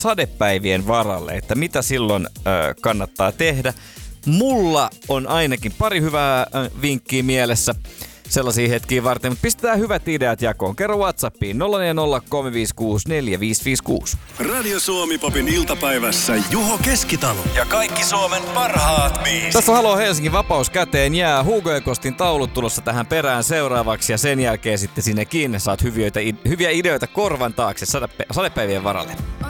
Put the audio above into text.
sadepäivien varalle, että mitä silloin kannattaa tehdä. Mulla on ainakin pari hyvää vinkkiä mielessä sellaisia hetkiä varten, mutta pistetään hyvät ideat jakoon. Kerro WhatsAppiin 0403564556. Radio Suomi Popin iltapäivässä Juho Keskitalo ja kaikki Suomen parhaat biisit. Tässä on Halo Helsingin Vapaus käteen jää. Hugo ja Kostin taulut tulossa tähän perään seuraavaksi ja sen jälkeen sitten sinne kiinni saat hyviä ideoita korvan taakse sadepäivien varalle.